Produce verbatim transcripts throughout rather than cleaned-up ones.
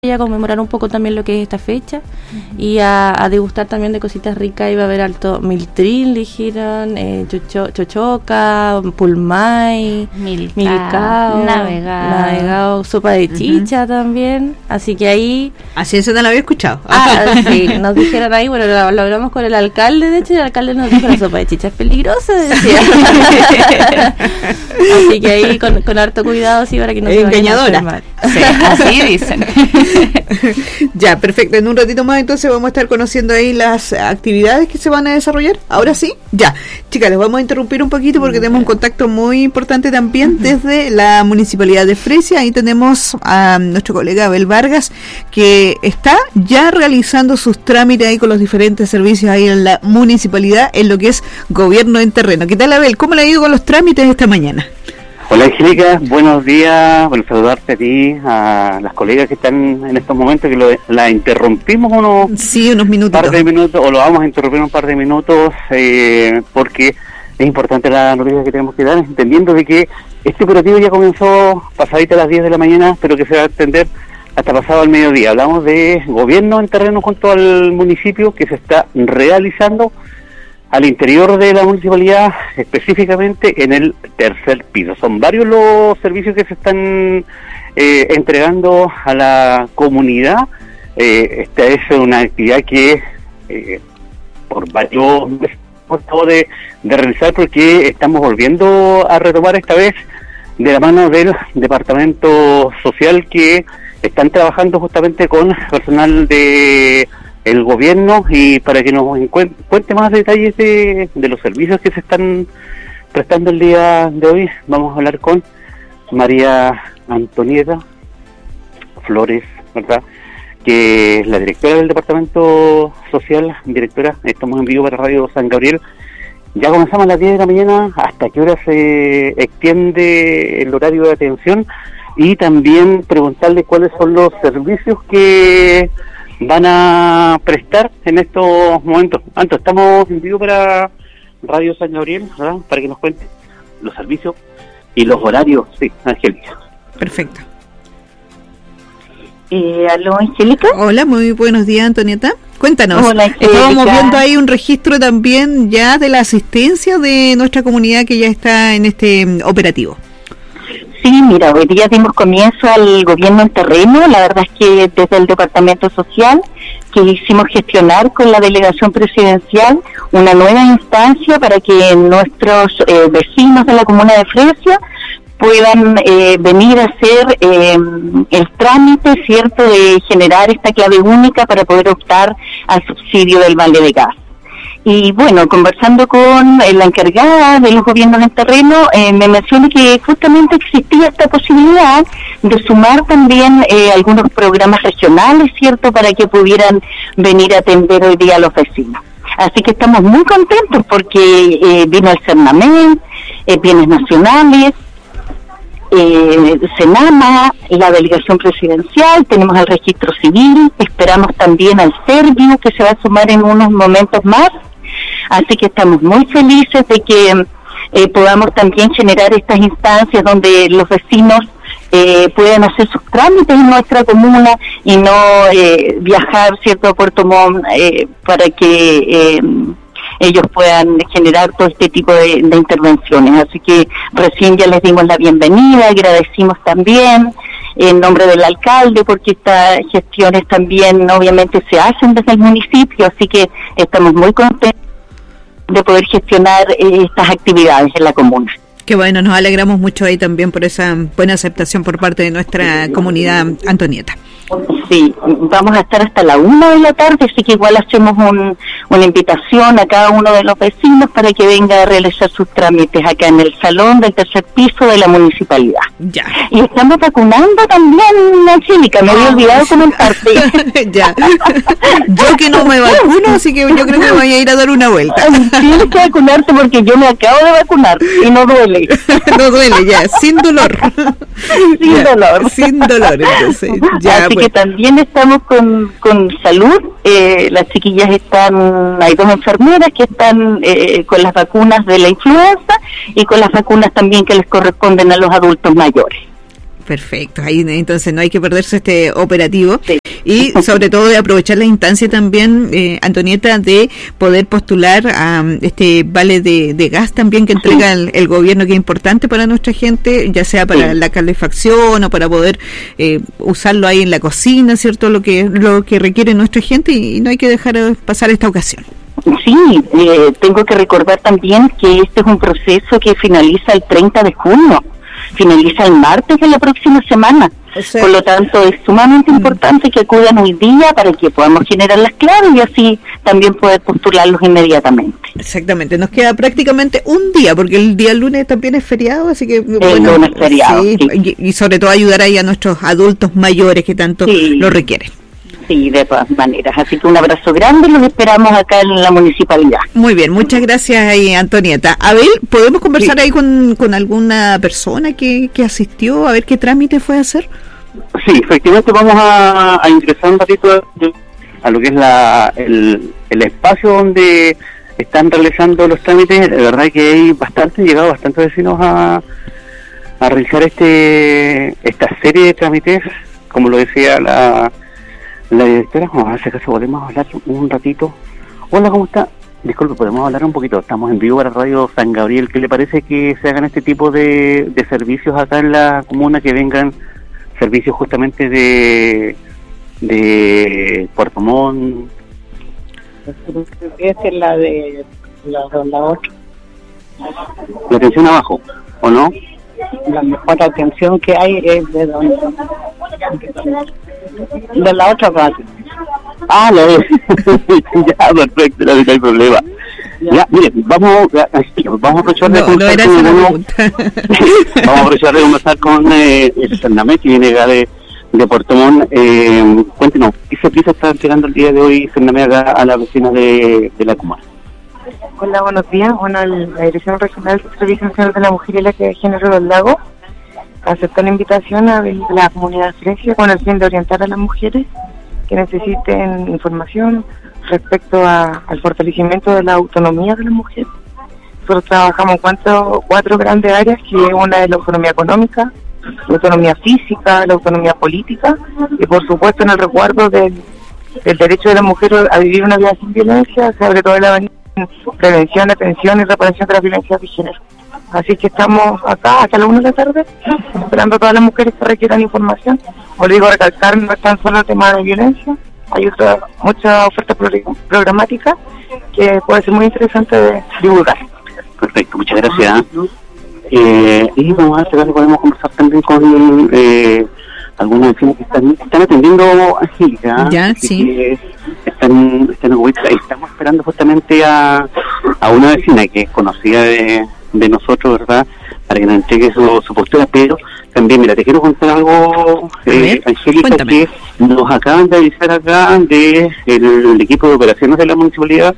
a conmemorar un poco también lo que es esta fecha uh-huh. y a, a degustar también de cositas ricas. Iba a haber alto miltrín, dijeron, eh, chocho, chochoca, pulmay, Milca, milcao, navegado. navegado, sopa de chicha uh-huh. también, así que ahí... Así eso no lo había escuchado. Ah, sí, nos dijeron ahí, bueno, lo, lo hablamos con el alcalde, de hecho, y el alcalde nos dijo, la sopa de chicha es peligrosa, decía. Así que ahí con, con harto cuidado, sí, para que no se engañadora. Vayan a sí, así dicen. Ya, perfecto. En un ratito más entonces vamos a estar conociendo ahí las actividades que se van a desarrollar. Ahora sí, ya. Chicas, les vamos a interrumpir un poquito porque tenemos un contacto muy importante también desde la Municipalidad de Fresia. Ahí tenemos a nuestro colega Abel Vargas, que está ya realizando sus trámites ahí con los diferentes servicios ahí en la municipalidad, en lo que es gobierno en terreno. ¿Qué tal, Abel? ¿Cómo le ha ido con los trámites esta mañana? Hola, Angélica, buenos días. Bueno, saludarte a ti, a las colegas que están en estos momentos, que lo, la interrumpimos unos, sí, unos minutos. par de minutos, o lo vamos a interrumpir un par de minutos, eh, porque es importante la noticia que tenemos que dar, entendiendo de que este operativo ya comenzó pasadita a las diez de la mañana, pero que se va a extender hasta pasado al mediodía. Hablamos de gobierno en terreno junto al municipio que se está realizando al interior de la municipalidad, específicamente en el tercer piso. Son varios los servicios que se están eh, entregando a la comunidad. Eh, esta es una actividad que eh, por varios meses hemos tratado de, de realizar, porque estamos volviendo a retomar esta vez de la mano del Departamento Social, que están trabajando justamente con personal de el gobierno, y para que nos encuent- cuente más detalles de, de los servicios que se están prestando el día de hoy, vamos a hablar con María Antonieta Flores, ¿verdad?, que es la directora del Departamento Social. Directora, estamos en vivo para Radio San Gabriel. Ya comenzamos a las diez de la mañana. ¿Hasta qué hora se extiende el horario de atención? Y también preguntarle cuáles son los servicios que van a prestar en estos momentos. Antes, estamos en vivo para Radio San Gabriel, ¿verdad?, para que nos cuente los servicios y los horarios. Sí, Angélica. Perfecto. Eh, ¿Aló, Angélica? Hola, muy buenos días, Antonieta. Cuéntanos. Hola, Angélica. Estábamos viendo ahí un registro también ya de la asistencia de nuestra comunidad que ya está en este um, operativo. Sí, mira, hoy día dimos comienzo al gobierno en terreno. La verdad es que desde el Departamento Social que hicimos gestionar con la Delegación Presidencial una nueva instancia para que nuestros eh, vecinos de la comuna de Fresia puedan eh, venir a hacer eh, el trámite, ¿cierto?, de generar esta clave única para poder optar al subsidio del vale de gas. Y bueno, conversando con la encargada de los gobiernos en terreno, eh, me mencionó que justamente existía esta posibilidad de sumar también eh, algunos programas regionales, ¿cierto?, para que pudieran venir a atender hoy día a los vecinos. Así que estamos muy contentos porque eh, vino el Cernamen, eh, Bienes Nacionales, eh, Senama, la Delegación Presidencial, tenemos el Registro Civil, esperamos también al Servio, que se va a sumar en unos momentos más. Así que estamos muy felices de que eh, podamos también generar estas instancias donde los vecinos eh, puedan hacer sus trámites en nuestra comuna y no eh, viajar, ¿cierto?, a Puerto Montt eh, para que eh, ellos puedan generar todo este tipo de, de intervenciones. Así que recién ya les dimos la bienvenida, agradecimos también en nombre del alcalde, porque estas gestiones también obviamente se hacen desde el municipio, así que estamos muy contentos de poder gestionar eh, estas actividades en la comuna. Qué bueno, nos alegramos mucho ahí también por esa buena aceptación por parte de nuestra comunidad, Antonieta. Sí, vamos a estar hasta la una de la tarde, así que igual hacemos un, una invitación a cada uno de los vecinos para que venga a realizar sus trámites acá en el salón del tercer piso de la municipalidad. Ya. Y estamos vacunando también, Angélica, me había oh, olvidado comentarte. Ya. Yo que no me vacuno, así que yo creo que me voy a ir a dar una vuelta. Tienes que vacunarte porque yo me acabo de vacunar y no duele. No duele, ya, sin dolor. Sin ya, dolor. Sin dolor, entonces. Ya, así pues. que también estamos con, con salud. Eh, las chiquillas están, hay dos enfermeras que están eh, con las vacunas de la influenza y con las vacunas también que les corresponden a los adultos mayores. Perfecto, ahí entonces no hay que perderse este operativo. Sí. Y sobre todo de aprovechar la instancia también, eh, Antonieta, de poder postular a um, este vale de, de gas también que entrega el, el gobierno, que es importante para nuestra gente, ya sea para sí. la calefacción o para poder eh, usarlo ahí en la cocina, ¿cierto? Lo que lo que requiere nuestra gente, y, y no hay que dejar pasar esta ocasión. Sí, eh, tengo que recordar también que este es un proceso que finaliza el treinta de junio, finaliza el martes de la próxima semana. O sea, por lo tanto, es sumamente importante que acudan hoy día para que podamos generar las claves y así también poder postularlos inmediatamente. Exactamente, nos queda prácticamente un día, porque el día lunes también es feriado, así que... El bueno, lunes feriado, sí, sí. Y, y sobre todo ayudar ahí a nuestros adultos mayores que tanto sí. lo requieren. Sí, de todas maneras. Así que un abrazo grande, los esperamos acá en la municipalidad. Muy bien, muchas gracias ahí, Antonieta. Abel, ¿podemos conversar sí. ahí con, con alguna persona que, que asistió? A ver qué trámite fue a hacer. Sí, efectivamente vamos a, a ingresar un ratito a lo que es la el, el espacio donde están realizando los trámites. La verdad es que hay bastante, han llegado bastantes vecinos a, a realizar este esta serie de trámites, como lo decía la... La directora, vamos a ver si acaso podemos hablar un ratito. Hola, ¿cómo está? Disculpe, ¿podemos hablar un poquito? Estamos en vivo para Radio San Gabriel. ¿Qué le parece que se hagan este tipo de, de servicios acá en la comuna? Que vengan servicios justamente de de Puerto Montt. Esta es la de la, la otra. La atención abajo, ¿o no? La mejor atención que hay es de donde... de la otra parte. Ah, lo es. Ya, perfecto, no hay problema. Ya, ya mire, vamos, ya, vamos a aprovechar de no, conversar no con uno, vamos a aprovechar de conversar con eh, el Cernamec, que viene acá de, de Puerto Montt. Eh, cuéntenos, ¿qué servicio está entregando el día de hoy Cernamec acá a la vecina de, de la comuna? Hola, buenos días. Bueno, la Dirección Regional del Servicio Nacional de la Mujer y la que Género del Lago aceptó la invitación a la comunidad de Fresia con el fin de orientar a las mujeres que necesiten información respecto a, al fortalecimiento de la autonomía de las mujeres. Nosotros trabajamos en cuatro, cuatro grandes áreas, que una es la autonomía económica, la autonomía física, la autonomía política y por supuesto en el resguardo del, del derecho de la mujer a vivir una vida sin violencia, se abre toda la prevención, atención y reparación de las violencias de género. Así que estamos acá hasta las una de la tarde esperando a todas las mujeres que requieran información. Os digo, recalcar, no es tan solo el tema de violencia, hay otra mucha oferta programática que puede ser muy interesante de divulgar. Perfecto, muchas gracias. Eh, y vamos a ver si podemos conversar también con eh, algunos vecinos que están, están atendiendo a Angélica. Ya, sí. Que están, están estamos esperando justamente a, a una vecina que es conocida de, de nosotros, ¿verdad? Para que nos entregue su, su postura, pero también, mira, te quiero contar algo, eh, Angélica, cuéntame. Que nos acaban de avisar acá de el equipo de operaciones de la municipalidad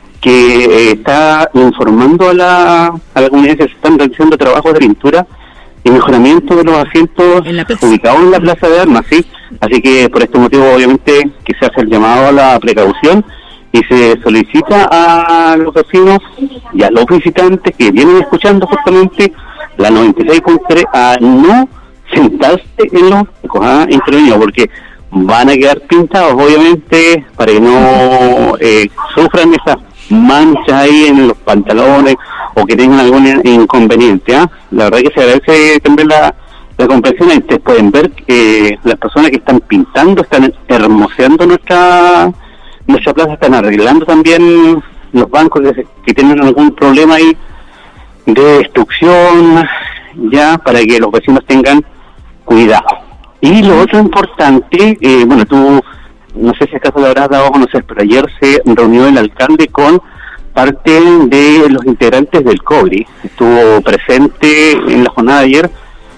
que eh, está informando a la, a la comunidad que se están realizando trabajos de pintura y mejoramiento de los asientos ¿En ubicados en la Plaza de Armas, sí. Así que por este motivo, obviamente, que se hace el llamado a la precaución y se solicita a los vecinos y a los visitantes que vienen escuchando justamente la noventa y seis punto tres a no sentarse en los ¿ah? intervenidos, porque van a quedar pintados, obviamente, para que no eh, sufran esas manchas ahí en los pantalones o que tengan algún inconveniente. ¿eh? La verdad que se agradece también la, la comprensión. Ustedes pueden ver que las personas que están pintando están hermoseando nuestra nuestra plaza, están arreglando también los bancos que, que tienen algún problema ahí de destrucción, ya, para que los vecinos tengan cuidado. Y lo otro importante, eh, bueno, tú no sé si acaso le habrás dado a conocer, pero ayer se reunió el alcalde con parte de los integrantes del COBRI. Estuvo presente en la jornada de ayer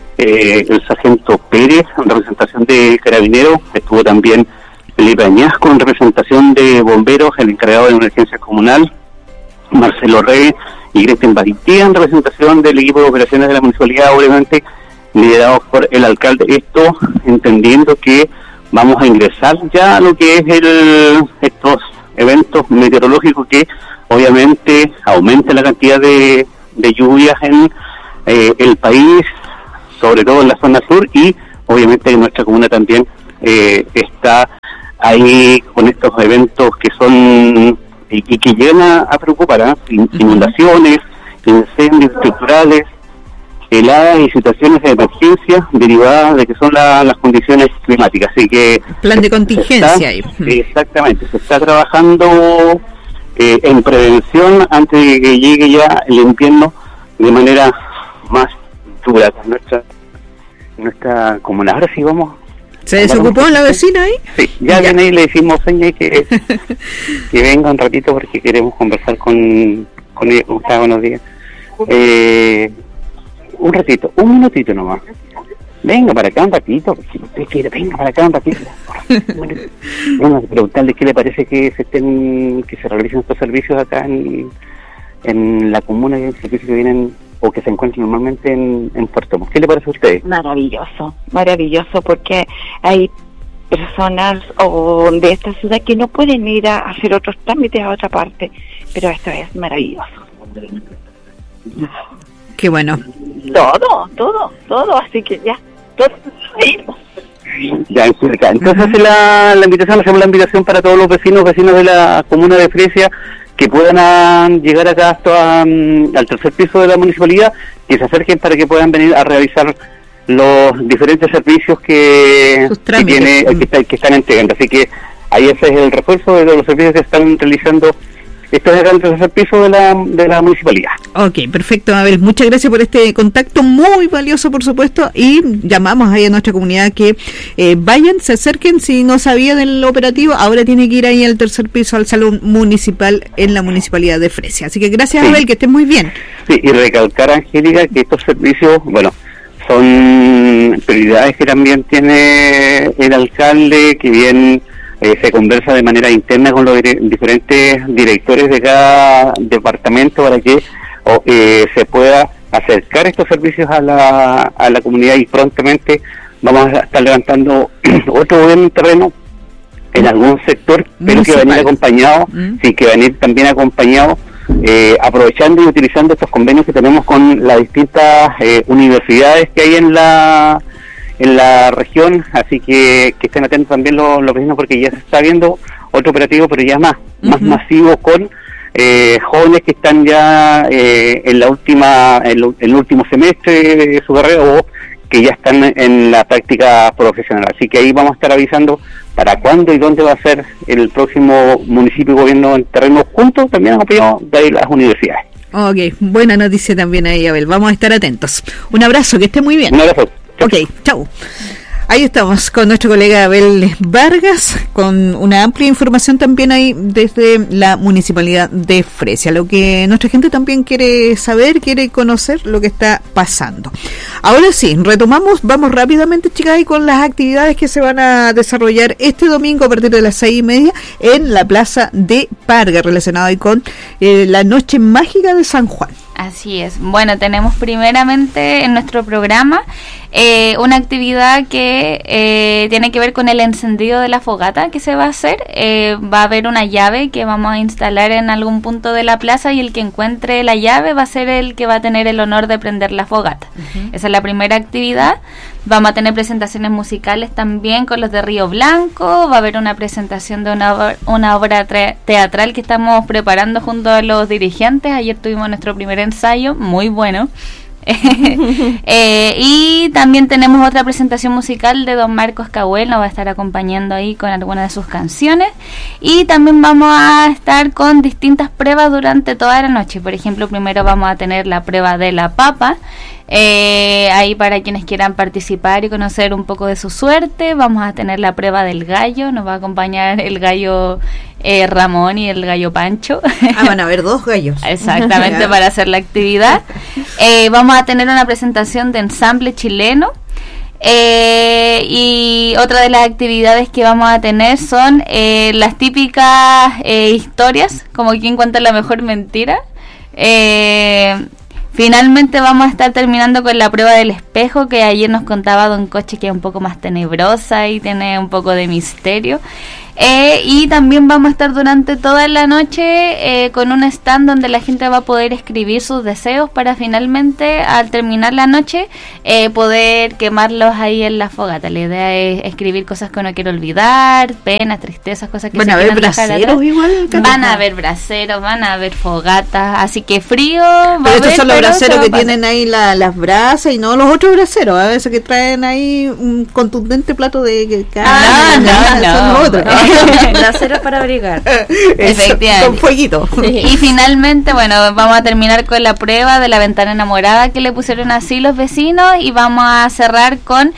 eh, el sargento Pérez en representación de Carabineros, estuvo también Felipe Añasco en representación de Bomberos, el encargado de emergencia comunal, Marcelo Rey y Gretchen Baditía en representación del equipo de operaciones de la municipalidad, obviamente liderados por el alcalde. Esto entendiendo que vamos a ingresar ya a lo que es el estos eventos meteorológicos que obviamente aumenta la cantidad de, de lluvias en eh, el país, sobre todo en la zona sur, y obviamente en nuestra comuna también eh, está ahí con estos eventos que son y, y que llegan a, a preocupar, ¿eh? Inundaciones, incendios estructurales, heladas y situaciones de emergencia derivadas de que son la, las condiciones climáticas. Así que plan de contingencia está, ahí. Exactamente, se está trabajando eh, en prevención antes de que llegue ya el invierno de manera más dura. Nuestra nuestra comuna. Ahora sí vamos. ¿Se desocupó la vecina ahí? Sí, ya, ya. viene y le decimos, seña, que, que venga un ratito porque queremos conversar con, con ella. ¿Cómo está? Buenos días. Eh, un ratito, un minutito nomás. Venga para acá un ratito, si usted quiere, venga para acá un ratito. Vamos a preguntarle qué le parece que se estén, que se realicen estos servicios acá en, en la comuna, y en servicios que vienen o que se encuentran normalmente en, en Puerto Montt. ¿Qué le parece a usted? Maravilloso, maravilloso, porque hay personas o de esta ciudad que no pueden ir a hacer otros trámites a otra parte, pero esto es maravilloso. Qué bueno. Todo, todo, todo, así que ya, todo. Ya, entonces uh-huh. la, la invitación, hacemos la invitación para todos los vecinos, vecinos de la comuna de Fresia, que puedan llegar acá hasta um, al tercer piso de la municipalidad, que se acerquen para que puedan venir a realizar los diferentes servicios que, que, tiene, que, está, que están entregando. Así que ahí ese es el refuerzo de los servicios que están realizando. Esto es acá el tercer piso de la, de la municipalidad. Ok, perfecto, Mabel. Muchas gracias por este contacto muy valioso, por supuesto, y llamamos ahí a nuestra comunidad que eh, vayan, se acerquen. Si no sabía del operativo, ahora tiene que ir ahí al tercer piso, al salón municipal en la municipalidad de Fresia. Así que gracias, sí. Mabel, que estés muy bien. Sí, y recalcar, Angélica, que estos servicios, bueno, son prioridades que también tiene el alcalde, que bien... Eh, se conversa de manera interna con los dire- diferentes directores de cada departamento para que o, eh, se pueda acercar estos servicios a la, a la comunidad, y prontamente vamos a estar levantando otro buen terreno en algún sector, pero que va a venir acompañado, ¿Mm? sí, que va a venir también acompañado, eh, aprovechando y utilizando estos convenios que tenemos con las distintas eh, universidades que hay en la en la región, así que que estén atentos también los, los vecinos, porque ya se está viendo otro operativo, pero ya más, uh-huh. más masivo, con eh, jóvenes que están ya eh, en la última, en, lo, en el último semestre de su carrera, o que ya están en la práctica profesional. Así que ahí vamos a estar avisando para cuándo y dónde va a ser el próximo municipio y gobierno en terreno, juntos también acompañado de las universidades. Ok, buena noticia también ahí, Abel. Vamos a estar atentos. Un abrazo, que esté muy bien. Un abrazo. Ok, chau. Ahí estamos con nuestro colega Abel Vargas, con una amplia información también ahí desde la Municipalidad de Fresia. Lo que nuestra gente también quiere saber, quiere conocer lo que está pasando. Ahora sí, retomamos, vamos rápidamente, chicas, ahí con las actividades que se van a desarrollar este domingo a partir de las seis y media en la Plaza de Parga, relacionado ahí con eh, la Noche Mágica de San Juan. Así es. Bueno, tenemos primeramente en nuestro programa eh, una actividad que eh, tiene que ver con el encendido de la fogata que se va a hacer. Eh, va a haber una llave que vamos a instalar en algún punto de la plaza, y el que encuentre la llave va a ser el que va a tener el honor de prender la fogata. Uh-huh. Esa es la primera actividad. Vamos a tener presentaciones musicales también con los de Río Blanco. Va a haber una presentación de una, obra, una obra tre- teatral que estamos preparando junto a los dirigentes. Ayer tuvimos nuestro primer ensayo, muy bueno. eh, y también tenemos otra presentación musical de don Marcos Cahuel, nos va a estar acompañando ahí con algunas de sus canciones. Y también vamos a estar con distintas pruebas durante toda la noche. Por ejemplo, primero vamos a tener la prueba de la papa, eh, ahí para quienes quieran participar y conocer un poco de su suerte. Vamos a tener la prueba del gallo, nos va a acompañar el gallo eh, Ramón y el gallo Pancho. Ah, van a haber dos gallos. Exactamente, para hacer la actividad. Eh, vamos a tener una presentación de ensamble chileno. Eh, y otra de las actividades que vamos a tener son eh, las típicas eh, historias, como quien cuenta la mejor mentira. Eh, finalmente vamos a estar terminando con la prueba del espejo, que ayer nos contaba don Coche, que es un poco más tenebrosa y tiene un poco de misterio. Eh, y también vamos a estar durante toda la noche eh, con un stand donde la gente va a poder escribir sus deseos para finalmente, al terminar la noche, eh, poder quemarlos ahí en la fogata. La idea es escribir cosas que uno quiere olvidar, penas, tristezas, cosas que van se a haber quieran dejar braseros atrás. igual. Van a haber braseros, van a haber fogatas, así que frío va pero a estos haber, son los pero braseros se va que a pasar. tienen ahí la, las brasas y no los otros braseros, a veces que traen ahí un contundente plato de carne. Ah, no, no, son no. los otros. Braseros para abrigar. Eso, Efectivamente. con fueguito. Y finalmente, bueno, vamos a terminar con la prueba de la ventana enamorada que le pusieron así los vecinos y vamos a cerrar con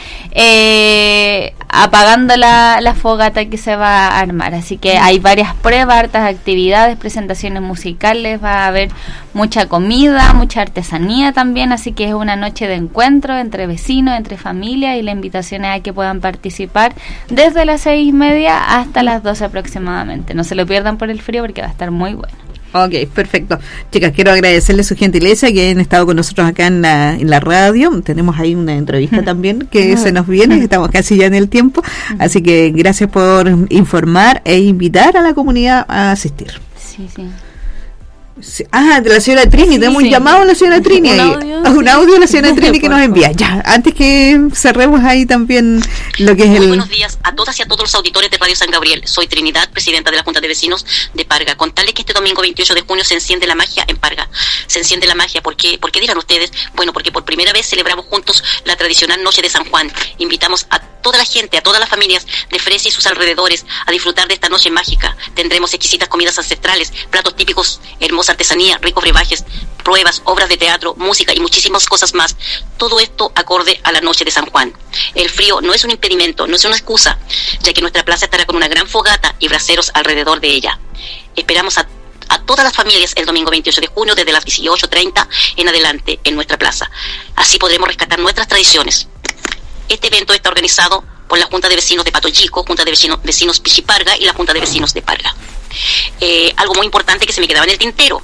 eh, apagando la, la fogata que se va a armar. Así que hay varias pruebas, hartas actividades, presentaciones musicales, va a haber mucha comida, mucha artesanía también, así que es una noche de encuentro entre vecinos, entre familias, y la invitación es a que puedan participar desde las seis y media hasta las doce aproximadamente. No se lo pierdan por el frío porque va a estar muy bueno. Ok, perfecto. Chicas, quiero agradecerles su gentileza que han estado con nosotros acá en la, en la radio. Tenemos ahí una entrevista también que se nos viene, estamos casi ya en el tiempo. Así que gracias por informar e invitar a la comunidad a asistir. Sí, sí. Sí. Ah, de la señora Trini, Sí, tenemos sí. un llamado a la señora Trini. Un ahí. audio, Ah, un sí. audio de la señora Trini que Por nos envía. favor. Ya, antes que cerremos ahí también lo que es Muy el... buenos días a todas y a todos los auditores de Radio San Gabriel. Soy Trinidad, presidenta de la Junta de Vecinos de Parga. Contarles que este domingo veintiocho de junio se enciende la magia en Parga. Se enciende la magia, ¿por qué? ¿Por qué dirán ustedes? Bueno, porque por primera vez celebramos juntos la tradicional Noche de San Juan. Invitamos a toda la gente, a todas las familias de Fresia y sus alrededores a disfrutar de esta noche mágica. Tendremos exquisitas comidas ancestrales, platos típicos, hermosa artesanía, ricos brebajes, pruebas, obras de teatro, música y muchísimas cosas más. Todo esto acorde a la Noche de San Juan. El frío no es un impedimento, no es una excusa, ya que nuestra plaza estará con una gran fogata y braseros alrededor de ella. Esperamos a a todas las familias el domingo veintiocho de junio desde las dieciocho treinta en adelante en nuestra plaza. Así podremos rescatar nuestras tradiciones. Este evento está organizado por la Junta de Vecinos de Pato Chico, Junta de Vecinos, Vecinos Pichiparga y la Junta de Vecinos de Parga. Eh, algo muy importante que se me quedaba en el tintero.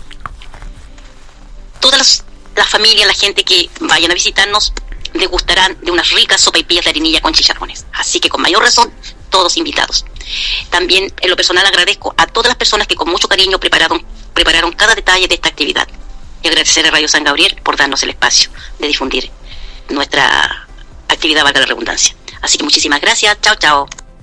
Todas las, las familias, la gente que vayan a visitarnos, degustarán de unas ricas sopaipillas de harinilla con chicharrones. Así que con mayor razón, todos invitados. También en lo personal agradezco a todas las personas que con mucho cariño prepararon, prepararon cada detalle de esta actividad. Y agradecer a Radio San Gabriel por darnos el espacio de difundir nuestra actividad, valga la redundancia. Así que muchísimas gracias. Chao, chao.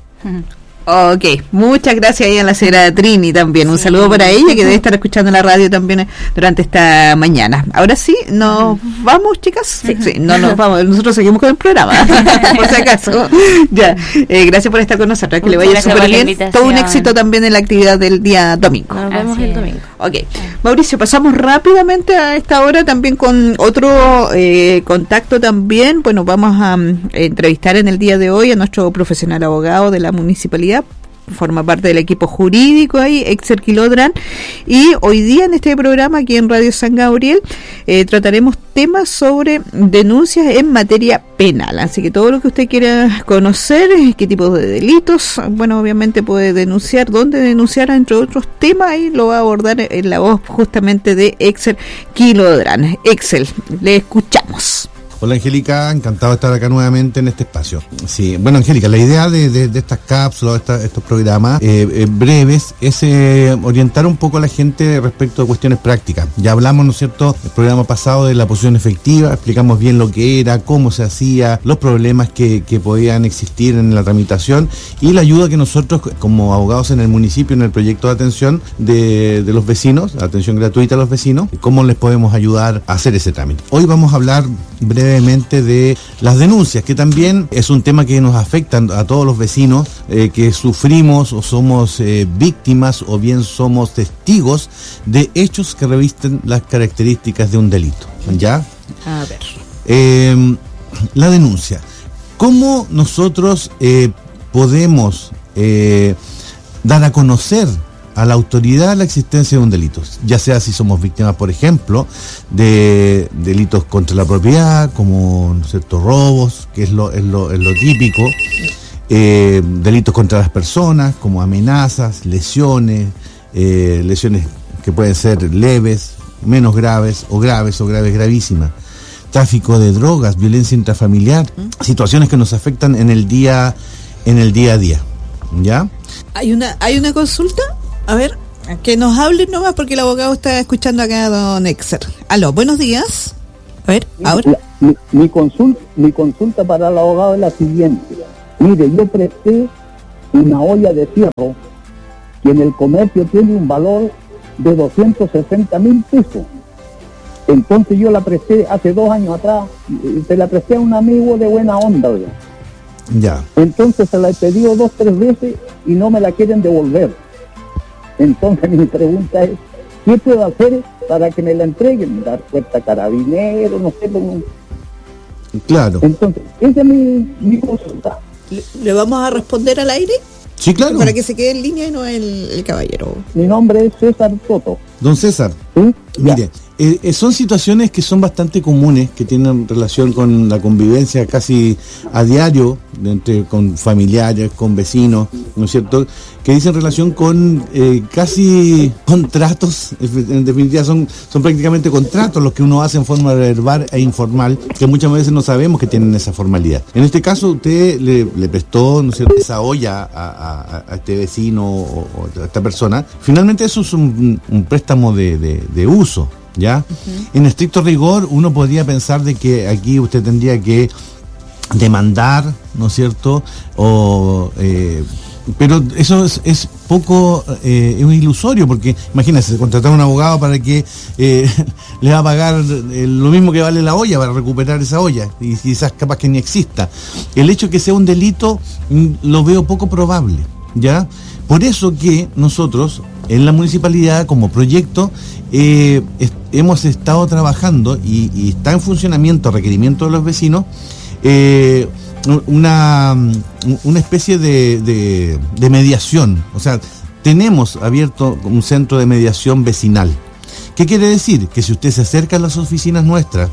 Ok, muchas gracias ahí a la señora Trini también. Un saludo para ella que debe estar escuchando la radio también durante esta mañana. Ahora sí, ¿nos vamos, chicas? Sí, sí, no nos vamos. Nosotros seguimos con el programa, por si acaso. Ya, eh, gracias por estar con nosotros. Que le vaya Gracias súper por la bien. invitación. Todo un éxito también en la actividad del día domingo. Nos vemos Así el es. domingo. Ok, Mauricio, pasamos rápidamente a esta hora también con otro eh, contacto también. Bueno, vamos a um, entrevistar en el día de hoy a nuestro profesional abogado de la municipalidad. Forma parte del equipo jurídico ahí, Exer Quilodran, y hoy día en este programa aquí en Radio San Gabriel eh, trataremos temas sobre denuncias en materia penal, así que todo lo que usted quiera conocer, qué tipo de delitos, bueno, obviamente puede denunciar, dónde denunciar, entre otros temas, ahí lo va a abordar en la voz justamente de Exer Quilodran. Excel, le escuchamos. Hola Angélica, encantado de estar acá nuevamente en este espacio. Sí, bueno Angélica, la idea de, de, de estas cápsulas, esta, estos programas eh, eh, breves es eh, orientar un poco a la gente respecto a cuestiones prácticas. Ya hablamos, ¿no es cierto?, el programa pasado de la posición efectiva, explicamos bien lo que era, cómo se hacía, los problemas que, que podían existir en la tramitación y la ayuda que nosotros como abogados en el municipio, en el proyecto de atención de, de los vecinos, atención gratuita a los vecinos, cómo les podemos ayudar a hacer ese trámite. Hoy vamos a hablar brevemente de las denuncias, que también es un tema que nos afecta a todos los vecinos eh, que sufrimos o somos eh, víctimas o bien somos testigos de hechos que revisten las características de un delito. ¿Ya? A ver. Eh, la denuncia. ¿Cómo nosotros eh, podemos eh, dar a conocer a la autoridad la existencia de un delito, ya sea si somos víctimas, por ejemplo, de delitos contra la propiedad, como, ¿no es cierto?, robos, que es lo, es lo, es lo típico, eh, delitos contra las personas, como amenazas, lesiones, eh, lesiones que pueden ser leves, menos graves, o graves, o graves gravísimas, tráfico de drogas, violencia intrafamiliar, situaciones que nos afectan en el día, en el día a día, ¿ya? Hay una, hay una consulta, a ver, que nos hablen nomás porque el abogado está escuchando acá a don Exer. Aló, buenos días. A ver, ahora. Mi, mi, consulta, mi consulta para el abogado es la siguiente. Mire, yo presté una olla de fierro que en el comercio tiene un valor de doscientos sesenta mil pesos. Entonces yo la presté hace dos años atrás, se la presté a un amigo de buena onda, ¿verdad? Ya. Entonces se la he pedido dos, tres veces y no me la quieren devolver. Entonces mi pregunta es, ¿qué puedo hacer para que me la entreguen? ¿Dar puerta a carabinero? No sé cómo. Claro. Entonces, esa es mi, mi consulta. ¿Le, ¿Le vamos a responder al aire? Sí, claro. Para que se quede en línea y no el, el caballero. Mi nombre es César Toto. Don César, ¿Sí? mire, eh, eh, son situaciones que son bastante comunes, que tienen relación con la convivencia casi a diario, entre, con familiares, con vecinos, ¿no es cierto?, que dicen relación con eh, casi contratos, en definitiva son, son prácticamente contratos los que uno hace en forma verbal e informal, que muchas veces no sabemos que tienen esa formalidad. En este caso usted le, le prestó, ¿no es cierto?, esa olla a, a, a este vecino o, o a esta persona. Finalmente eso es un, un préstamo de, de, de uso, ¿ya? Uh-huh. En estricto rigor uno podría pensar de que aquí usted tendría que demandar, ¿no es cierto?, o... Eh, pero eso es, es poco, eh, es un ilusorio, porque imagínense, contratar a un abogado para que eh, le va a pagar eh, lo mismo que vale la olla para recuperar esa olla, y quizás capaz que ni exista. El hecho de que sea un delito mm, lo veo poco probable, ¿ya? Por eso que nosotros en la municipalidad como proyecto eh, est- hemos estado trabajando y, y está en funcionamiento a requerimiento de los vecinos eh, una, una especie de, de, de mediación. O sea, tenemos abierto un centro de mediación vecinal. ¿Qué quiere decir? Que si usted se acerca a las oficinas nuestras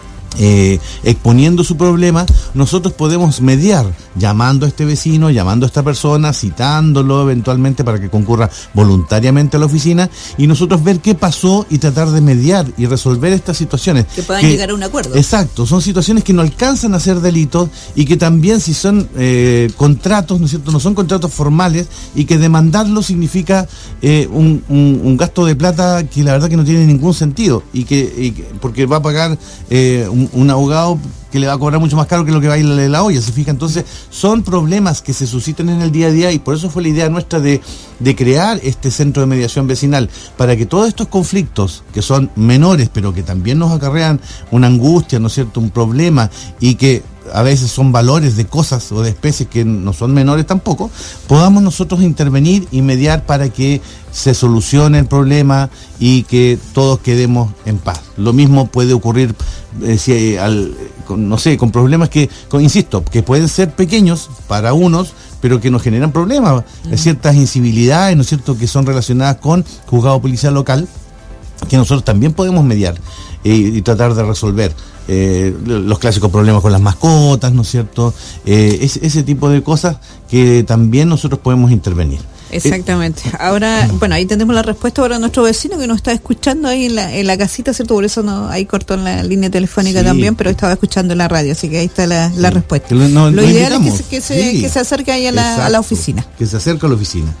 Eh, exponiendo su problema, nosotros podemos mediar, llamando a este vecino, llamando a esta persona, citándolo eventualmente para que concurra voluntariamente a la oficina, y nosotros ver qué pasó y tratar de mediar y resolver estas situaciones. Que puedan que, llegar a un acuerdo. Exacto, son situaciones que no alcanzan a ser delitos y que también si son eh, contratos, ¿no es cierto?, no son contratos formales, y que demandarlo significa eh, un, un, un gasto de plata que la verdad que no tiene ningún sentido, y que, y que porque va a pagar eh, un un abogado que le va a cobrar mucho más caro que lo que baila la olla, ¿se fija? Entonces son problemas que se suscitan en el día a día, y por eso fue la idea nuestra de, de crear este centro de mediación vecinal, para que todos estos conflictos, que son menores pero que también nos acarrean una angustia, ¿no es cierto?, un problema, y que a veces son valores de cosas o de especies que no son menores tampoco, podamos nosotros intervenir y mediar para que se solucione el problema y que todos quedemos en paz. Lo mismo puede ocurrir eh, si, al, con, no sé, con problemas que, con, insisto, que pueden ser pequeños para unos, pero que nos generan problemas, mm. ciertas incivilidades, ¿no es cierto?, que son relacionadas con juzgado policial local, que nosotros también podemos mediar eh, y tratar de resolver. Eh, los clásicos problemas con las mascotas, ¿no es cierto? Eh, es, ese tipo de cosas que también nosotros podemos intervenir. Exactamente. Ahora, bueno, ahí tenemos la respuesta para nuestro vecino que nos está escuchando ahí en la, en la casita, ¿cierto? Por eso no, ahí cortó en la línea telefónica sí. también, pero estaba escuchando en la radio, así que ahí está la, sí. la respuesta. Lo, no, lo ideal invitamos. es que se, que, se, sí. que se acerque ahí a la, Exacto, a la oficina. Que se acerque a la oficina.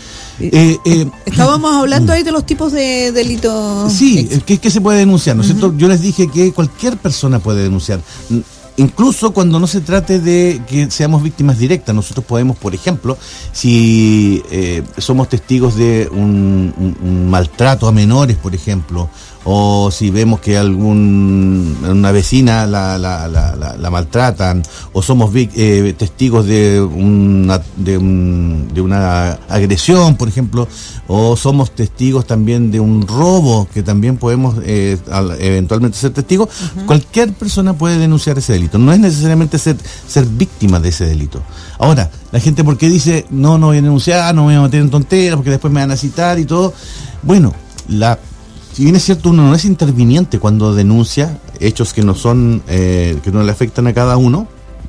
Eh, eh, Estábamos hablando ahí de los tipos de delitos. Sí, ¿qué, qué se puede denunciar? ¿No es uh-huh. cierto? Yo les dije que cualquier persona puede denunciar. Incluso cuando no se trate de que seamos víctimas directas, nosotros podemos, por ejemplo, si eh, somos testigos de un, un, un maltrato a menores, por ejemplo, o si vemos que algún una vecina la, la, la, la, la maltratan, o somos eh, testigos de una, de, un, de una agresión, por ejemplo, o somos testigos también de un robo, que también podemos eh, eventualmente ser testigos, uh-huh. cualquier persona puede denunciar ese delito. No es necesariamente ser, ser víctima de ese delito. Ahora, la gente, ¿por qué dice, no, no voy a denunciar, no me voy a meter en tonteras, porque después me van a citar y todo? Bueno, la si bien es cierto, uno no es interviniente cuando denuncia hechos que no son, eh, que no le afectan a cada uno,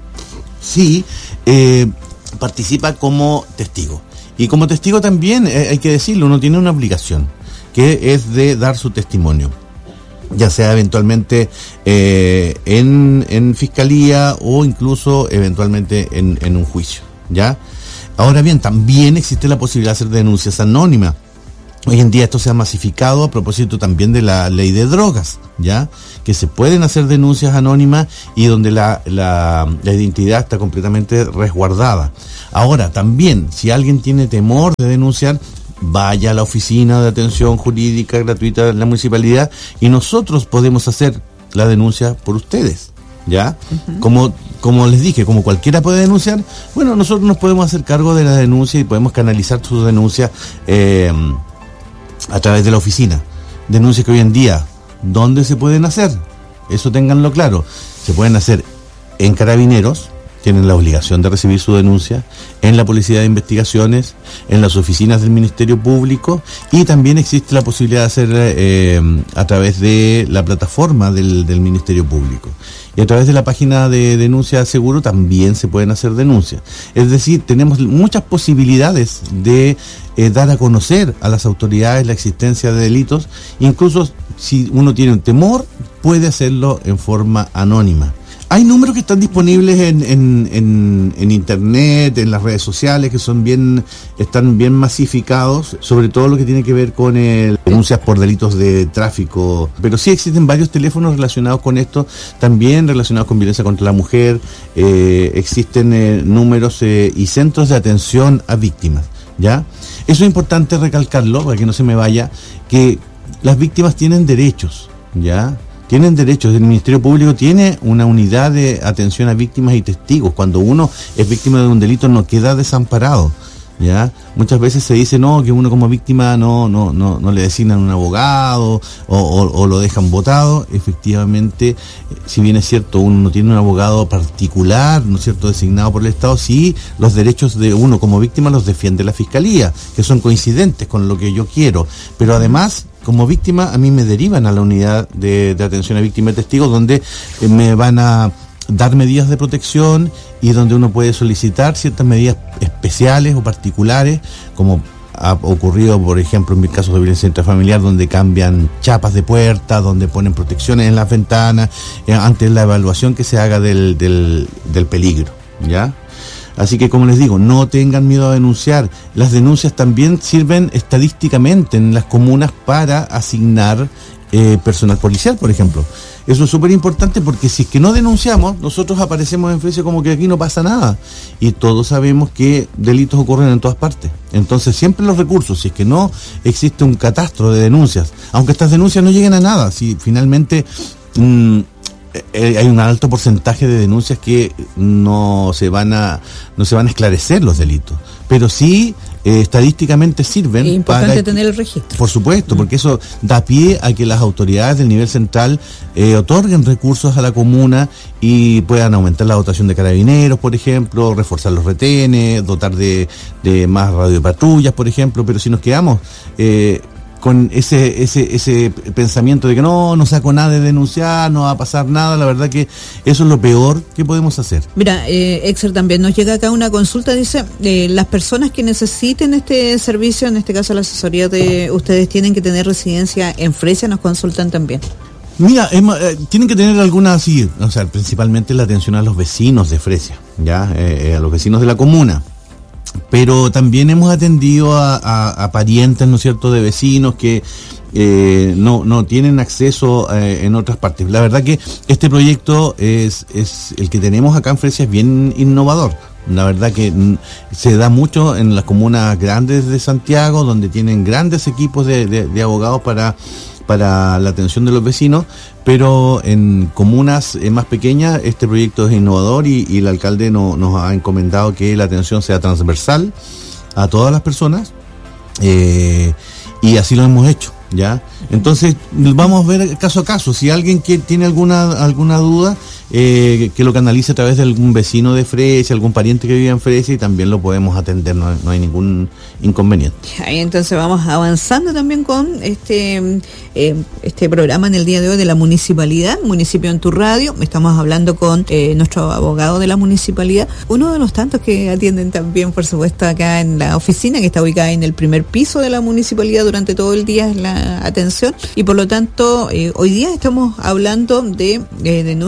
sí eh, participa como testigo. Y como testigo también, eh, hay que decirlo, uno tiene una obligación, que es de dar su testimonio, ya sea eventualmente eh, en, en fiscalía o incluso eventualmente en, en un juicio, ¿ya? Ahora bien, también existe la posibilidad de hacer denuncias anónimas. Hoy en día esto se ha masificado a propósito también de la ley de drogas, ¿ya? Que se pueden hacer denuncias anónimas y donde la, la, la identidad está completamente resguardada. Ahora, también, si alguien tiene temor de denunciar, vaya a la oficina de atención jurídica gratuita de la municipalidad y nosotros podemos hacer la denuncia por ustedes, ¿ya? Uh-huh. Como, como les dije, como cualquiera puede denunciar, bueno, nosotros nos podemos hacer cargo de la denuncia y podemos canalizar su denuncia eh, a través de la oficina. Denuncias que hoy en día, ¿dónde se pueden hacer? Eso ténganlo claro. Se pueden hacer en Carabineros, tienen la obligación de recibir su denuncia, en la Policía de Investigaciones, en las oficinas del Ministerio Público, y también existe la posibilidad de hacer eh, a través de la plataforma del, del Ministerio Público. Y a través de la página de denuncia de seguro también se pueden hacer denuncias. Es decir, tenemos muchas posibilidades de eh, dar a conocer a las autoridades la existencia de delitos. Incluso si uno tiene un temor, puede hacerlo en forma anónima. Hay números que están disponibles en, en, en, en internet, en las redes sociales, que son bien, están bien masificados, sobre todo lo que tiene que ver con el, denuncias por delitos de tráfico. Pero sí existen varios teléfonos relacionados con esto, también relacionados con violencia contra la mujer. Eh, existen eh, números eh, y centros de atención a víctimas, ¿ya? Eso es importante recalcarlo, para que no se me vaya, que las víctimas tienen derechos, ¿ya? Tienen derechos. El Ministerio Público tiene una unidad de atención a víctimas y testigos. Cuando uno es víctima de un delito no queda desamparado, ¿ya? Muchas veces se dice no, que uno como víctima no no no no le designan un abogado o, o, o lo dejan votado. Efectivamente, si bien es cierto, uno no tiene un abogado particular, ¿no es cierto?, designado por el Estado, sí los derechos de uno como víctima los defiende la Fiscalía, que son coincidentes con lo que yo quiero. Pero además, como víctima, a mí me derivan a la unidad de, de atención a víctimas y testigos, donde eh, me van a dar medidas de protección y donde uno puede solicitar ciertas medidas especiales o particulares, como ha ocurrido, por ejemplo, en mis casos de violencia intrafamiliar, donde cambian chapas de puerta, donde ponen protecciones en las ventanas, eh, ante la evaluación que se haga del, del, del peligro, ¿ya? Así que, como les digo, no tengan miedo a denunciar. Las denuncias también sirven estadísticamente en las comunas para asignar eh, personal policial, por ejemplo. Eso es súper importante, porque si es que no denunciamos, nosotros aparecemos en Fresia como que aquí no pasa nada. Y todos sabemos que delitos ocurren en todas partes. Entonces, siempre los recursos, si es que no existe un catastro de denuncias, aunque estas denuncias no lleguen a nada, si finalmente Mmm, hay un alto porcentaje de denuncias que no se van a no se van a esclarecer los delitos, pero sí eh, estadísticamente sirven. Es importante para tener el registro. Por supuesto, porque eso da pie a que las autoridades del nivel central eh, otorguen recursos a la comuna y puedan aumentar la dotación de carabineros, por ejemplo, reforzar los retenes, dotar de, de más radiopatrullas, por ejemplo. Pero si nos quedamos eh, con ese ese ese pensamiento de que no, no saco nada de denunciar, no va a pasar nada, la verdad que eso es lo peor que podemos hacer. Mira, eh, Exer, también nos llega acá una consulta, dice, eh, las personas que necesiten este servicio, en este caso la asesoría de ustedes, tienen que tener residencia en Fresia, nos consultan también. Mira, es, eh, tienen que tener alguna, sí, o sea, principalmente la atención a los vecinos de Fresia, ya, eh, a los vecinos de la comuna. Pero también hemos atendido a, a, a parientes, ¿no es cierto?, de vecinos que eh, no, no tienen acceso eh, en otras partes. La verdad que este proyecto es, es el que tenemos acá en Fresia, es bien innovador. La verdad que mm, se da mucho en las comunas grandes de Santiago, donde tienen grandes equipos de, de, de abogados para para la atención de los vecinos, pero en comunas eh, más pequeñas este proyecto es innovador y, y el alcalde no, nos ha encomendado que la atención sea transversal a todas las personas, eh, y así lo hemos hecho, ¿ya? Entonces vamos a ver caso a caso. Si alguien que tiene alguna alguna duda, eh, que lo canalice a través de algún vecino de Fresia, algún pariente que vive en Fresia, y también lo podemos atender, no, no hay ningún inconveniente. Ahí entonces vamos avanzando también con este eh, este programa en el día de hoy de la municipalidad, Municipio en tu Radio. Estamos hablando con eh, nuestro abogado de la municipalidad, uno de los tantos que atienden también, por supuesto, acá en la oficina, que está ubicada en el primer piso de la municipalidad durante todo el día, es la atención. Y por lo tanto, eh, hoy día estamos hablando de eh, denuncias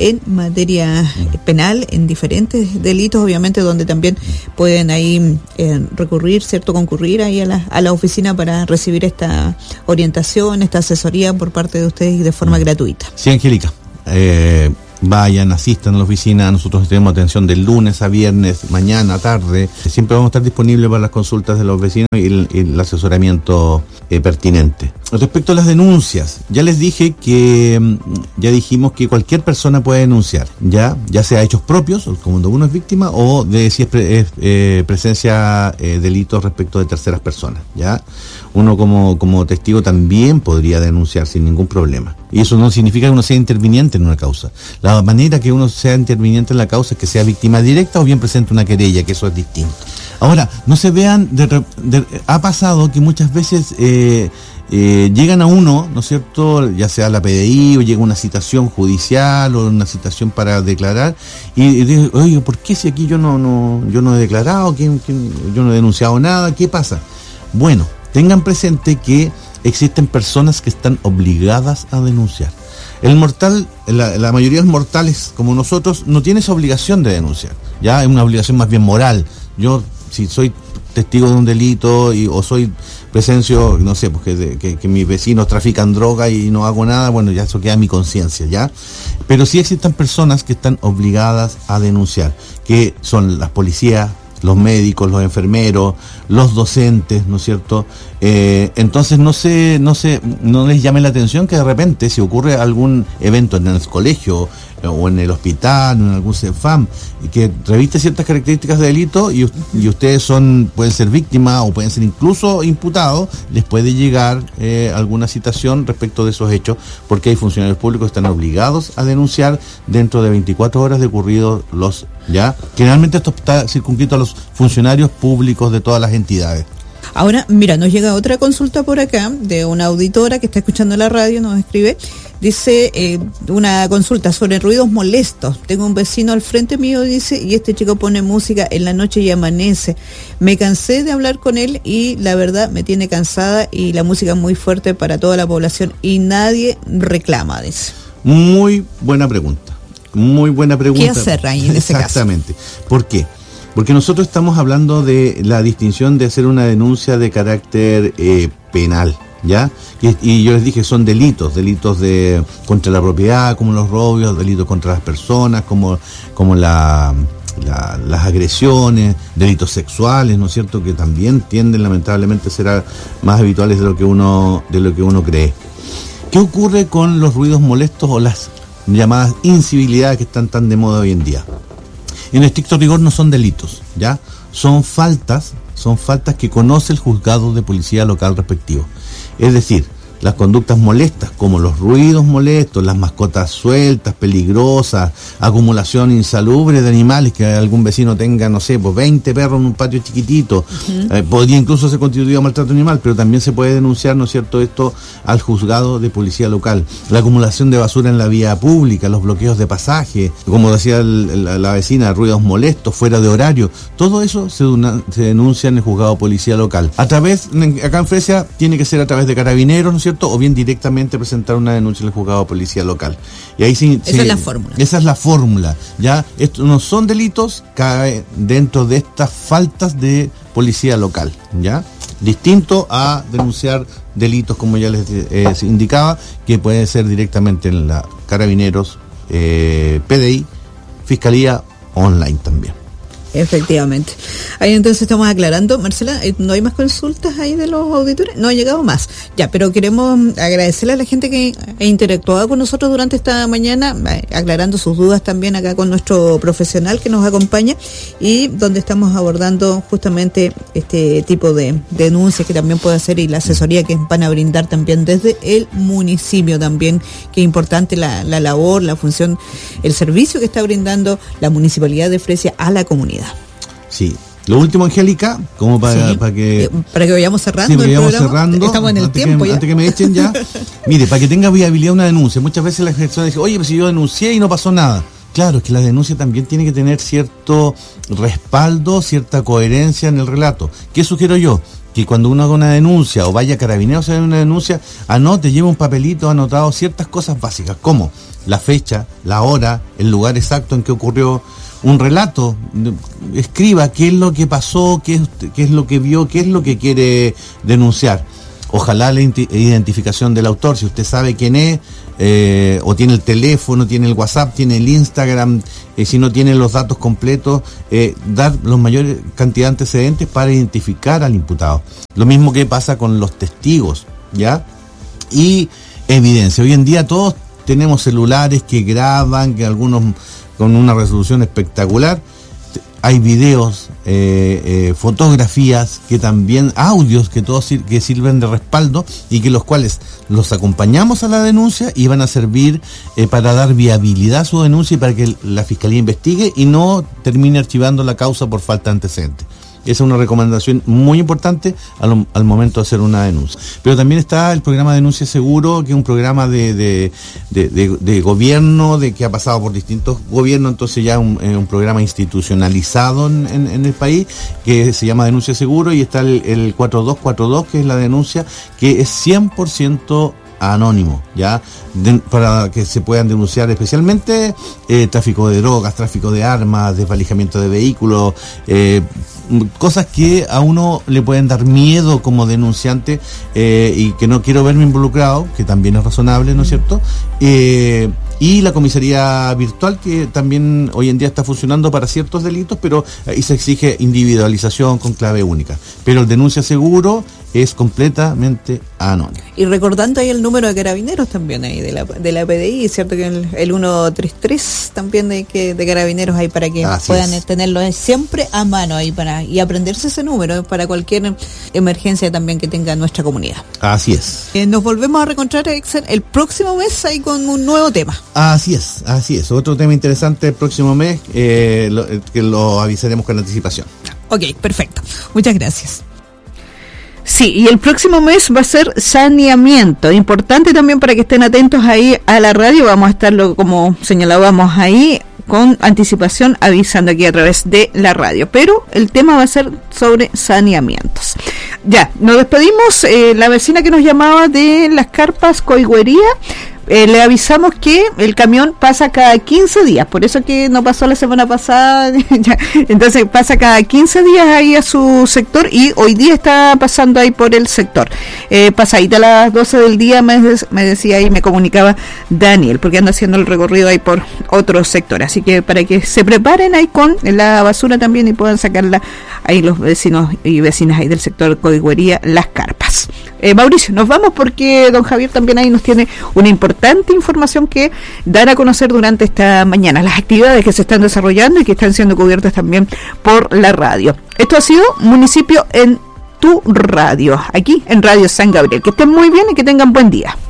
en materia penal, en diferentes delitos, obviamente, donde también pueden ahí eh, recurrir, ¿cierto? Concurrir ahí a la, a la oficina para recibir esta orientación, esta asesoría por parte de ustedes y de forma gratuita. Sí, Angélica. Eh, vayan, asistan a la oficina. Nosotros tenemos atención de lunes a viernes, mañana, tarde. Siempre vamos a estar disponibles para las consultas de los vecinos y el, y el asesoramiento eh, pertinente. Respecto a las denuncias, ya les dije que, ya dijimos que cualquier persona puede denunciar, ya ya sea hechos propios, como cuando uno es víctima, o de si es, pre, es eh, presencia eh, delitos respecto de terceras personas, ya. Uno como, como testigo también podría denunciar sin ningún problema. Y eso no significa que uno sea interviniente en una causa. La manera que uno sea interviniente en la causa es que sea víctima directa o bien presente una querella, que eso es distinto. Ahora, no se vean, de, de, ha pasado que muchas veces eh, eh, llegan a uno, ¿no es cierto?, ya sea la P D I o llega una citación judicial o una citación para declarar, y, y dice, oye, ¿por qué si aquí yo no, no, yo no he declarado, ¿quién, quién, yo no he denunciado nada? ¿Qué pasa? Bueno, tengan presente que existen personas que están obligadas a denunciar. El mortal, la, la mayoría de los mortales como nosotros no tiene esa obligación de denunciar, ya es una obligación más bien moral. Yo, si soy testigo de un delito y, o soy presencio, no sé, pues que, que, que mis vecinos trafican droga y no hago nada, bueno, ya eso queda en mi conciencia, ¿ya? Pero sí existen personas que están obligadas a denunciar, que son las policías, los médicos, los enfermeros, los docentes, ¿no es cierto? Eh, entonces no se, no se, no les llame la atención que de repente si ocurre algún evento en el colegio o en el hospital o en algún CEFAM que reviste ciertas características de delito y, y ustedes son, pueden ser víctimas o pueden ser incluso imputados, les puede llegar eh, alguna citación respecto de esos hechos, porque hay funcionarios públicos que están obligados a denunciar dentro de veinticuatro horas de ocurridos los, ya, generalmente esto está circunscrito a los funcionarios públicos de todas las entidades. Ahora, mira, nos llega otra consulta por acá de una auditora que está escuchando la radio, nos escribe, dice eh, una consulta sobre ruidos molestos. Tengo un vecino al frente mío, dice, y este chico pone música en la noche y amanece. Me cansé de hablar con él y la verdad me tiene cansada y la música es muy fuerte para toda la población y nadie reclama, dice. Muy buena pregunta, muy buena pregunta. ¿Qué hacer ahí en ese caso? Exactamente. ¿Por qué? Porque nosotros estamos hablando de la distinción de hacer una denuncia de carácter eh, penal, ¿ya? Y, y yo les dije, son delitos, delitos de contra la propiedad, como los robos, delitos contra las personas, como, como la, la, las agresiones, delitos sexuales, ¿no es cierto?, que también tienden lamentablemente a ser más habituales de lo que uno, de lo que uno cree. ¿Qué ocurre con los ruidos molestos o las llamadas incivilidades que están tan de moda hoy en día? En estricto rigor no son delitos, ¿ya? Son faltas, son faltas que conoce el juzgado de policía local respectivo. Es decir, las conductas molestas, como los ruidos molestos, las mascotas sueltas, peligrosas, acumulación insalubre de animales, que algún vecino tenga, no sé, pues veinte perros en un patio chiquitito, uh-huh. eh, podría incluso ser constituido maltrato animal, pero también se puede denunciar, ¿no es cierto?, esto al juzgado de policía local. La acumulación de basura en la vía pública, los bloqueos de pasaje, como decía el, la, la vecina, ruidos molestos, fuera de horario, todo eso se, una, se denuncia en el juzgado de policía local. A través, acá en Fresia, tiene que ser a través de carabineros, ¿no es cierto?, o bien directamente presentar una denuncia en el juzgado de policía local. Y ahí sí, esa sí, es la fórmula. Esa es la fórmula. Ya, estos no son delitos, cae dentro de estas faltas de policía local, ¿ya? Distinto a denunciar delitos, como ya les eh, indicaba, que puede ser directamente en la Carabineros, eh, P D I, Fiscalía, online también. Efectivamente. Ahí entonces estamos aclarando. Marcela, ¿no hay más consultas ahí de los auditores? No ha llegado más. Ya, pero queremos agradecerle a la gente que ha interactuado con nosotros durante esta mañana, aclarando sus dudas también acá con nuestro profesional que nos acompaña y donde estamos abordando justamente este tipo de denuncias que también puede hacer y la asesoría que van a brindar también desde el municipio también, que es importante la, la labor, la función, el servicio que está brindando la Municipalidad de Fresia a la comunidad. Sí. Lo último, Angélica, como para, sí, para que... Eh, para que vayamos cerrando sí, para que el vayamos programa. cerrando. Estamos en el antes tiempo que, ya. Antes que me echen ya. Mire, para que tenga viabilidad una denuncia. Muchas veces las personas dicen, oye, pero si yo denuncié y no pasó nada. Claro, es que la denuncia también tiene que tener cierto respaldo, cierta coherencia en el relato. ¿Qué sugiero yo? que cuando uno haga una denuncia o vaya a Carabineros a hacer una denuncia, anote, lleve un papelito anotado ciertas cosas básicas, como la fecha, la hora, el lugar exacto en que ocurrió, un relato, escriba qué es lo que pasó, qué es, qué es lo que vio, qué es lo que quiere denunciar. Ojalá la identificación del autor, si usted sabe quién es, eh, o tiene el teléfono, tiene el WhatsApp, tiene el Instagram, eh, si no tiene los datos completos, eh, dar los mayores cantidad de antecedentes para identificar al imputado. Lo mismo que pasa con los testigos, ¿ya? Y evidencia. Hoy en día todos tenemos celulares que graban, que algunos con una resolución espectacular. Hay videos, eh, eh, fotografías, que también, audios que todos sir- que sirven de respaldo y que los cuales los acompañamos a la denuncia y van a servir eh, para dar viabilidad a su denuncia y para que la Fiscalía investigue y no termine archivando la causa por falta de antecedentes. Esa es una recomendación muy importante al, al momento de hacer una denuncia. Pero también está el programa Denuncia Seguro, que es un programa de, de, de, de, de gobierno, de que ha pasado por distintos gobiernos, entonces ya un, eh, un programa institucionalizado en, en, en el país, que se llama Denuncia Seguro, y está el, el cuatro dos cuatro dos, que es la denuncia, que es cien por ciento anónimo, ya, de, para que se puedan denunciar especialmente eh, tráfico de drogas, tráfico de armas, desvalijamiento de vehículos, eh, cosas que a uno le pueden dar miedo como denunciante, eh, y que no quiero verme involucrado, que también es razonable, ¿no es cierto? Eh, y la comisaría virtual, que también hoy en día está funcionando para ciertos delitos, pero ahí se exige individualización con clave única. Pero el Denuncia Seguro es completamente anónimo. Y recordando ahí el número de Carabineros también ahí de la, de la P D I, cierto que el, el ciento treinta y tres también de que de Carabineros ahí para que Así puedan es. tenerlo siempre a mano ahí para y aprenderse ese número para cualquier emergencia también que tenga nuestra comunidad. Así es. Eh, nos volvemos a reencontrar, Excel, el próximo mes ahí con un nuevo tema. Así es, así es. Otro tema interesante el próximo mes, eh, lo, eh, que lo avisaremos con anticipación. Ok, perfecto. Muchas gracias. Sí, y el próximo mes va a ser saneamiento. Importante también para que estén atentos ahí a la radio. Vamos a estarlo, como señalábamos ahí, con anticipación, avisando aquí a través de la radio. Pero el tema va a ser sobre saneamientos. Ya, nos despedimos. Eh, la vecina que nos llamaba de Las Carpas, Coigüería, Eh, le avisamos que el camión pasa cada quince días, por eso que no pasó la semana pasada. Entonces pasa cada quince días ahí a su sector y hoy día está pasando ahí por el sector. Eh, pasadita a las doce del día me, me decía ahí, me comunicaba Daniel, porque anda haciendo el recorrido ahí por otro sector. Así que para que se preparen ahí con la basura también y puedan sacarla ahí los vecinos y vecinas ahí del sector Coigüería, Las Carpas. Eh, Mauricio, nos vamos porque don Javier también ahí nos tiene una importante información que dar a conocer durante esta mañana, las actividades que se están desarrollando y que están siendo cubiertas también por la radio. Esto ha sido Municipio en tu Radio, aquí en Radio San Gabriel. Que estén muy bien y que tengan buen día.